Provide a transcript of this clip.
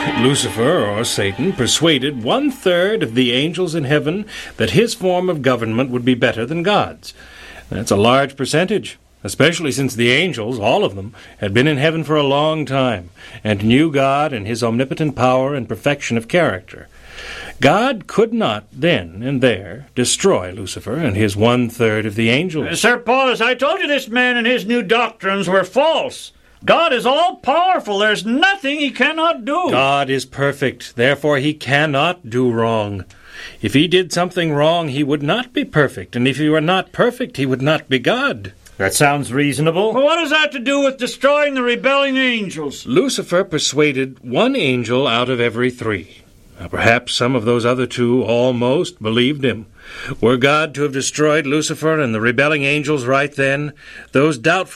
Lucifer, or Satan, persuaded 1/3 of the angels in heaven that his form of government would be better than God's. That's a large percentage, especially since the angels, all of them, had been in heaven for a long time and knew God and his omnipotent power and perfection of character. God could not then and there destroy Lucifer and his 1/3 of the angels. Sir Paulus, I told you this man and his new doctrines were false. God is all-powerful. There's nothing he cannot do. God is perfect. Therefore, he cannot do wrong. If he did something wrong, he would not be perfect. And if he were not perfect, he would not be God. That sounds reasonable. Well, what does that to do with destroying the rebelling angels? Lucifer persuaded 1 angel out of every 3. Now, perhaps some of those other 2 almost believed him. Were God to have destroyed Lucifer and the rebelling angels right then, those doubtful